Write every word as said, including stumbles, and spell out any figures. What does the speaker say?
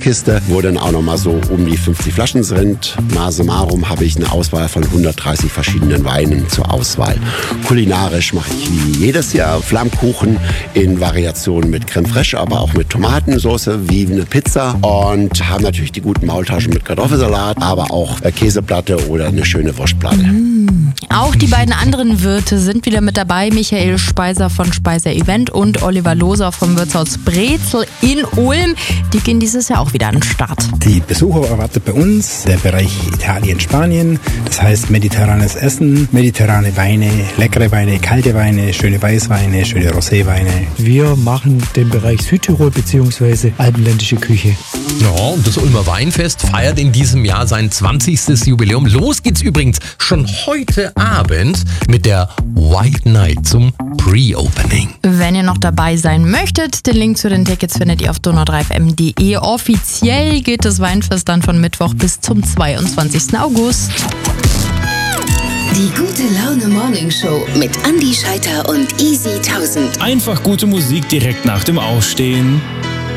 Schatzkiste, wo dann auch nochmal so um die fünfzig Flaschen sind. Mal summarum habe ich eine Auswahl von hundertdreißig verschiedenen Weinen zur Auswahl. Kulinarisch mache ich wie jedes Jahr Flammkuchen in Variationen mit Creme fraiche, aber auch mit Tomatensauce wie eine Pizza und haben natürlich die guten Maultaschen mit Kartoffelsalat, aber auch Käseplatte oder eine schöne Wurstplatte. Mm. Auch die beiden anderen Wirte sind wieder mit dabei. Michael Speiser von Speiser Event und Oliver Loser vom Wirtshaus Brezel in Ulm. Die gehen dieses Jahr auch wieder an den Start. Die Besucher erwartet bei uns der Bereich Italien, Spanien. Das heißt mediterranes Essen, mediterrane Weine, leckere Weine, kalte Weine, schöne Weißweine, schöne Roséweine. Wir machen den Bereich Südtirol bzw. alpenländische Küche. Ja, und das Ulmer Weinfest feiert in diesem Jahr sein zwanzigstes Jubiläum. Los geht's übrigens schon heute Abend mit der White Night zum Pre-Opening. Wenn ihr noch dabei sein möchtet, den Link zu den Tickets findet ihr auf donau drei f m punkt d e. Offiziell geht das Weinfest dann von Mittwoch bis zum zweiundzwanzigsten August. Die gute Laune Morning Show mit Andi Scheiter und Easy tausend. Einfach gute Musik direkt nach dem Aufstehen.